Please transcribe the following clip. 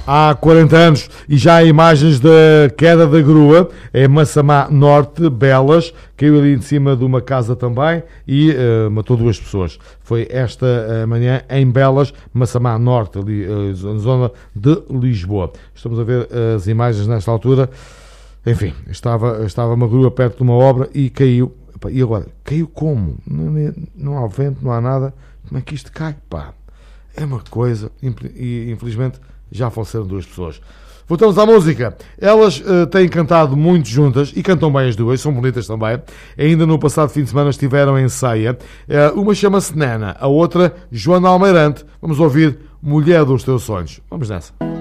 há 40 anos. E já há imagens da queda da grua em Massamá Norte, Belas, caiu ali em cima de uma casa também e matou 2 pessoas. Foi esta manhã em Belas, Massamá Norte, ali, na zona de Lisboa. Estamos a ver as imagens nesta altura. Enfim, estava uma grua perto de uma obra e caiu. E agora, caiu como? Não há vento, não há nada. Como é que isto cai? Pá, é uma coisa. E infelizmente já faleceram 2 pessoas. Voltamos à música. Elas têm cantado muito juntas e cantam bem as duas, são bonitas também. Ainda no passado fim de semana estiveram em ceia. Uma chama-se Nena, a outra Joana Almeirante. Vamos ouvir Mulher dos Teus Sonhos. Vamos nessa.